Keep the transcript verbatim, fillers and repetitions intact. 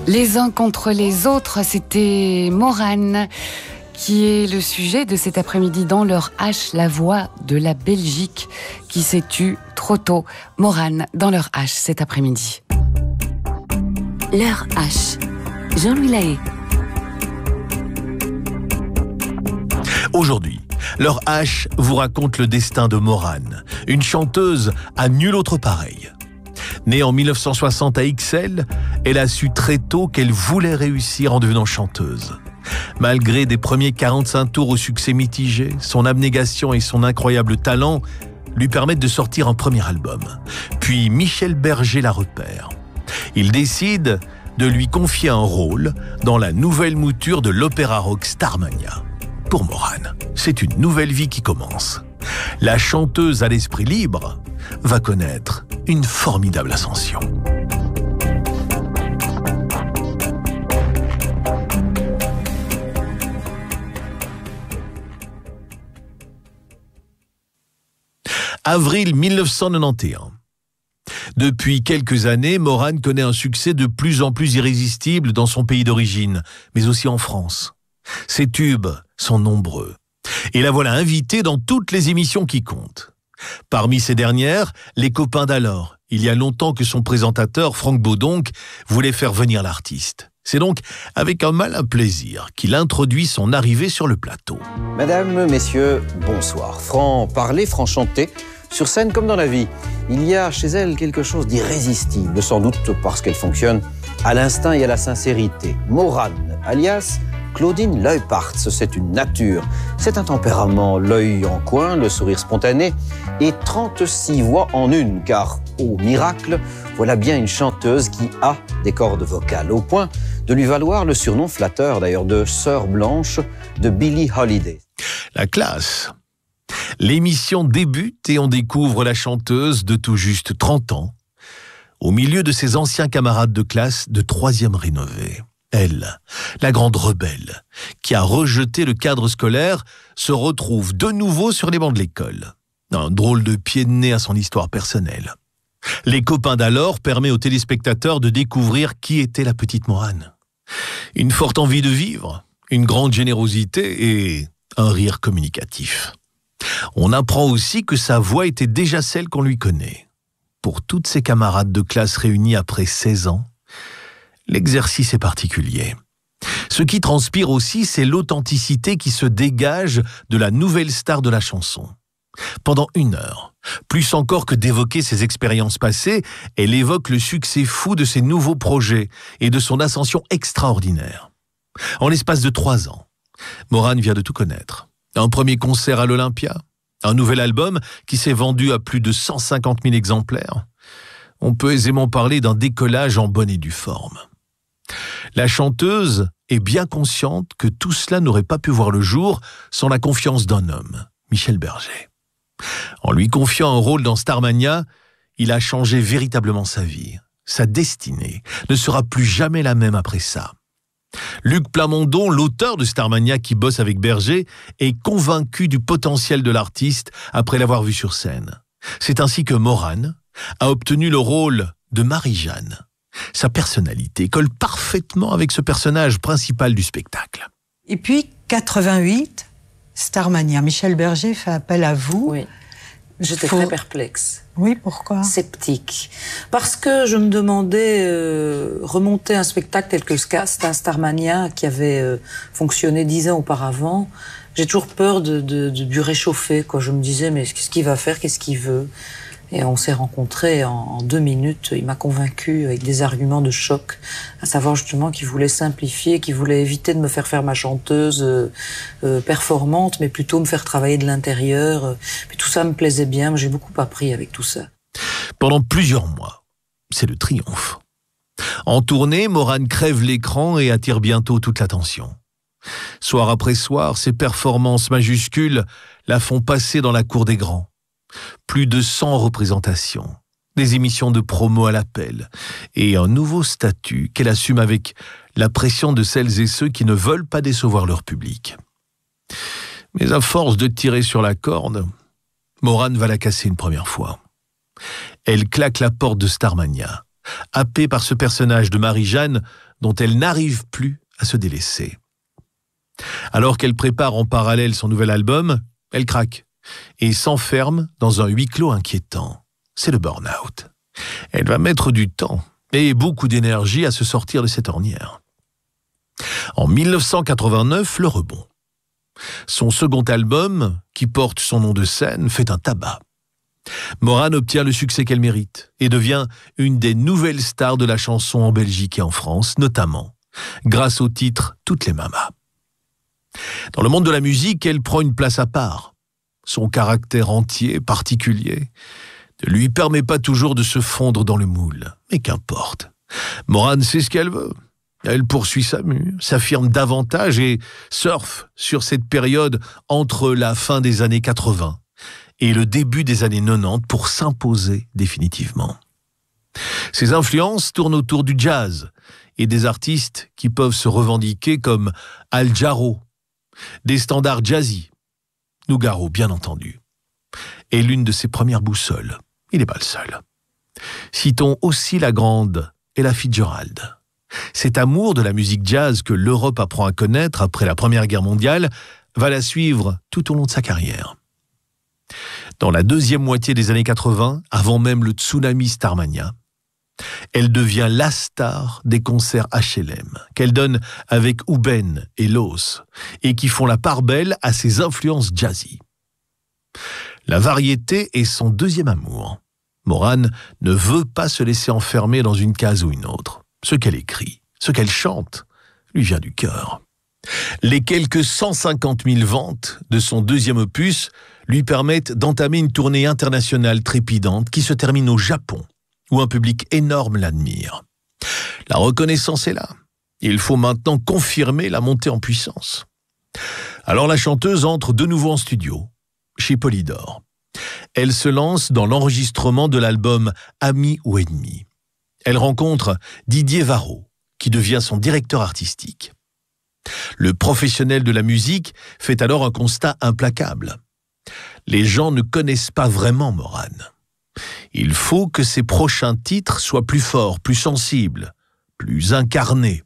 Les uns contre les autres, c'était Morane qui est le sujet de cet après-midi dans L'heure H, la voix de la Belgique qui s'est tue trop tôt. Morane dans L'heure H cet après-midi. L'heure H, Jean-Louis Lahaye. Aujourd'hui, L'heure H vous raconte le destin de Morane, une chanteuse à nul autre pareil. Née en mille neuf cent soixante à Ixelles, elle a su très tôt qu'elle voulait réussir en devenant chanteuse. Malgré des premiers quarante-cinq tours au succès mitigé, son abnégation et son incroyable talent lui permettent de sortir un premier album. Puis Michel Berger la repère. Il décide de lui confier un rôle dans la nouvelle mouture de l'opéra rock Starmania. Pour Morane, c'est une nouvelle vie qui commence. La chanteuse à l'esprit libre va connaître une formidable ascension. Avril mille neuf cent quatre-vingt-onze. Depuis quelques années, Morane connaît un succès de plus en plus irrésistible dans son pays d'origine, mais aussi en France. Ses tubes sont nombreux. Et la voilà invitée dans toutes les émissions qui comptent. Parmi ces dernières, Les copains d'alors. Il y a longtemps que son présentateur, Franck Baudonc, voulait faire venir l'artiste. C'est donc avec un malin plaisir qu'il introduit son arrivée sur le plateau. Mesdames, messieurs, bonsoir. Franc parler, franc chanter, sur scène comme dans la vie. Il y a chez elle quelque chose d'irrésistible, sans doute parce qu'elle fonctionne à l'instinct et à la sincérité. Morane, alias Claudine Luyparts, c'est une nature, c'est un tempérament, l'œil en coin, le sourire spontané et trente-six voix en une, car, au miracle, voilà bien une chanteuse qui a des cordes vocales, au point de lui valoir le surnom flatteur d'ailleurs de Sœur Blanche de Billie Holiday. La classe. L'émission débute et on découvre la chanteuse de tout juste trente ans, au milieu de ses anciens camarades de classe de troisième rénové. Elle, la grande rebelle, qui a rejeté le cadre scolaire, se retrouve de nouveau sur les bancs de l'école. Un drôle de pied de nez à son histoire personnelle. Les copains d'alors permet aux téléspectateurs de découvrir qui était la petite Morane. Une forte envie de vivre, une grande générosité et un rire communicatif. On apprend aussi que sa voix était déjà celle qu'on lui connaît. Pour toutes ses camarades de classe réunis après seize ans, l'exercice est particulier. Ce qui transpire aussi, c'est l'authenticité qui se dégage de la nouvelle star de la chanson. Pendant une heure, plus encore que d'évoquer ses expériences passées, elle évoque le succès fou de ses nouveaux projets et de son ascension extraordinaire. En l'espace de trois ans, Morane vient de tout connaître. Un premier concert à l'Olympia, un nouvel album qui s'est vendu à plus de cent cinquante mille exemplaires. On peut aisément parler d'un décollage en bonne et due forme. La chanteuse est bien consciente que tout cela n'aurait pas pu voir le jour sans la confiance d'un homme, Michel Berger. En lui confiant un rôle dans Starmania, il a changé véritablement sa vie. Sa destinée ne sera plus jamais la même après ça. Luc Plamondon, l'auteur de Starmania qui bosse avec Berger, est convaincu du potentiel de l'artiste après l'avoir vu sur scène. C'est ainsi que Morane a obtenu le rôle de Marie-Jeanne. Sa personnalité colle parfaitement avec ce personnage principal du spectacle. Et puis, quatre-vingt-huit, Starmania. Michel Berger fait appel à vous. Oui, j'étais Faut... très perplexe. Oui, pourquoi? Sceptique. Parce que je me demandais, euh, remonter un spectacle tel que c'était un Starmania qui avait euh, fonctionné dix ans auparavant. J'ai toujours peur de, de, de, du réchauffer, quoi. Je me disais, mais qu'est-ce qu'il va faire, qu'est-ce qu'il veut? Et on s'est rencontrés en, en deux minutes. Il m'a convaincu avec des arguments de choc, à savoir justement qu'il voulait simplifier, qu'il voulait éviter de me faire faire ma chanteuse euh, euh, performante, mais plutôt me faire travailler de l'intérieur. Puis tout ça me plaisait bien. J'ai beaucoup appris avec tout ça. Pendant plusieurs mois, c'est le triomphe. En tournée, Morane crève l'écran et attire bientôt toute l'attention. Soir après soir, ses performances majuscules la font passer dans la cour des grands. Plus de cent représentations, des émissions de promo à l'appel et un nouveau statut qu'elle assume avec la pression de celles et ceux qui ne veulent pas décevoir leur public. Mais à force de tirer sur la corde, Morane va la casser une première fois. Elle claque la porte de Starmania. Happée par ce personnage de Marie-Jeanne dont elle n'arrive plus à se délaisser. Alors qu'elle prépare en parallèle son nouvel album, elle craque et s'enferme dans un huis clos inquiétant. C'est le burn-out. Elle va mettre du temps et beaucoup d'énergie à se sortir de cette ornière. En mille neuf cent quatre-vingt-neuf, le rebond. Son second album, qui porte son nom de scène, fait un tabac. Morane obtient le succès qu'elle mérite et devient une des nouvelles stars de la chanson en Belgique et en France, notamment grâce au titre « Toutes les mamas ». Dans le monde de la musique, elle prend une place à part. Son caractère entier, particulier, ne lui permet pas toujours de se fondre dans le moule. Mais qu'importe. Morane sait ce qu'elle veut. Elle poursuit sa mue, s'affirme davantage et surfe sur cette période entre la fin des années quatre-vingts et le début des années quatre-vingt-dix pour s'imposer définitivement. Ses influences tournent autour du jazz et des artistes qui peuvent se revendiquer comme Al Jarreau, des standards jazzy, Nougaro bien entendu, est l'une de ses premières boussoles. Il n'est pas le seul. Citons aussi la grande Ella Fitzgerald. Cet amour de la musique jazz que l'Europe apprend à connaître après la Première Guerre mondiale va la suivre tout au long de sa carrière. Dans la deuxième moitié des années quatre-vingts, avant même le tsunami Starmania, elle devient la star des concerts H L M, qu'elle donne avec Ouben et Los, et qui font la part belle à ses influences jazzy. La variété est son deuxième amour. Morane ne veut pas se laisser enfermer dans une case ou une autre. Ce qu'elle écrit, ce qu'elle chante, lui vient du cœur. Les quelques cent cinquante mille ventes de son deuxième opus lui permettent d'entamer une tournée internationale trépidante qui se termine au Japon, où un public énorme l'admire. La reconnaissance est là. Il faut maintenant confirmer la montée en puissance. Alors la chanteuse entre de nouveau en studio, chez Polydor. Elle se lance dans l'enregistrement de l'album « Amis ou ennemis ». Elle rencontre Didier Varro, qui devient son directeur artistique. Le professionnel de la musique fait alors un constat implacable. Les gens ne connaissent pas vraiment Morane. Il faut que ses prochains titres soient plus forts, plus sensibles, plus incarnés.